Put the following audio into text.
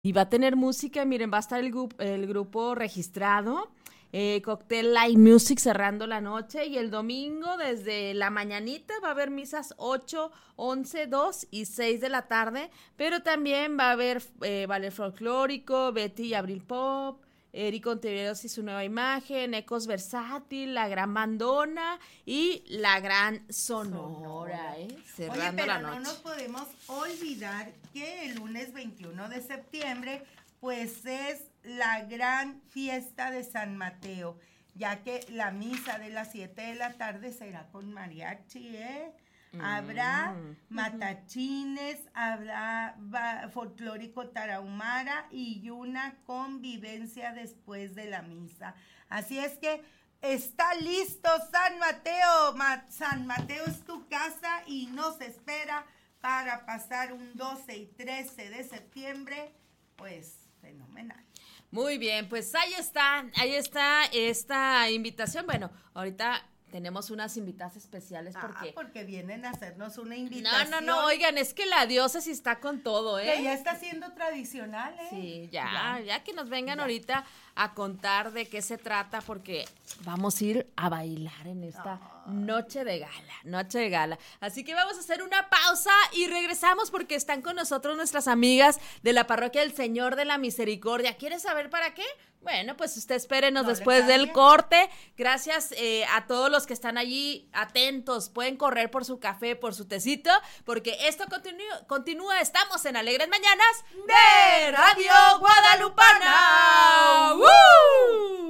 Y va a tener música, miren, va a estar el grupo registrado, Cocktail Live Music cerrando la noche, y el domingo desde la mañanita va a haber misas 8, 11, 2 y 6 de la tarde, pero también va a haber ballet folclórico, Betty y Abril Pop, Eric Ontiveros y su nueva imagen, Ecos Versátil, La Gran Bandona y La Gran Sonora, cerrando la noche. No nos podemos olvidar que el lunes 21 de septiembre pues es la gran fiesta de San Mateo, ya que la misa de las 7 de la tarde será con mariachi, Habrá matachines, habrá folclórico tarahumara y una convivencia después de la misa. Así es que está listo San Mateo. San Mateo es tu casa y nos espera para pasar un 12 y 13 de septiembre, pues fenomenal. Muy bien, pues ahí está esta invitación. Bueno, ahorita tenemos unas invitadas especiales porque vienen a hacernos una invitación. No, oigan, es que la diócesis está con todo, Que ya está siendo tradicional, Sí, ya que nos vengan ahorita a contar de qué se trata, porque vamos a ir a bailar en esta noche de gala. Así que vamos a hacer una pausa y regresamos porque están con nosotros nuestras amigas de la Parroquia del Señor de la Misericordia. ¿Quieres saber para qué? Bueno, pues usted espérenos después del corte. Gracias a todos los que están allí atentos. Pueden correr por su café, por su tecito, porque esto continúa. Estamos en Alegres Mañanas de Radio Guadalupana. ¡Woo!